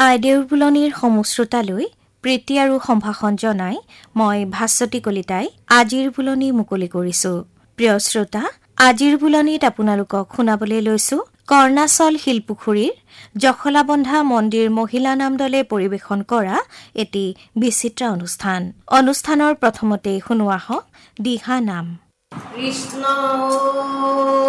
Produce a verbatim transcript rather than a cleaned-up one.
আইদেউৰ বুলনিৰ সমশ্ৰোতালৈ প্ৰীতি আৰু সম্ভাষণ জনাই মই ভাস্বতী কলিতাই আজিৰ বুলনি মুকলি কৰিছো। প্ৰিয় শ্ৰোতা, আজিৰ বুলনিত আপোনালোকক শুনাবলৈ লৈছো কৰ্ণাচল শিলপুখুৰীৰ জখলাবন্ধা মন্দিৰ মহিলা নাম দলে পৰিৱেশন কৰা এটি বিচিত্ৰ অনুষ্ঠান। অনুষ্ঠানৰ প্ৰথমতে শুনোৱা হওক দিহা নাম। কৃষ্ণ